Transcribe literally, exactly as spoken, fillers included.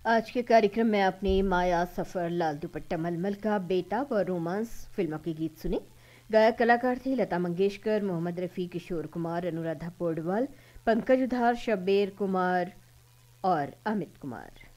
आज के कार्यक्रम में आपने माया सफर, लाल दुपट्टा मलमल का, बेताब और रोमांस फिल्मों के गीत सुने। गायक कलाकार थे लता मंगेशकर, मोहम्मद रफ़ी, किशोर कुमार, अनुराधा पौडवाल, पंकज उधार, शब्बीर कुमार और अमित कुमार।